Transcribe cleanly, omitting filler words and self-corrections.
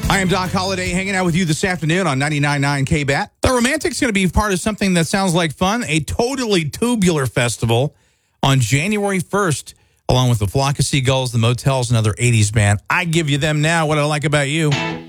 I am Doc Holliday, hanging out with you this afternoon on 99.9 KBAT. The Romantic's going to be part of something that sounds like fun, a totally tubular festival on January 1st, along with the Flock of Seagulls, the Motels, and other 80s band. I give you them now. What I like about you.